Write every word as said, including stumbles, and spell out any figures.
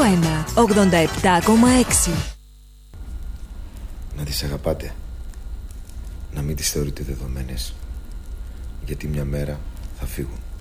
ένα ογδόντα επτά κόμμα έξι. Να τις αγαπάτε. Να μην τις θεωρείτε δεδομένες, γιατί μια μέρα θα φύγουν.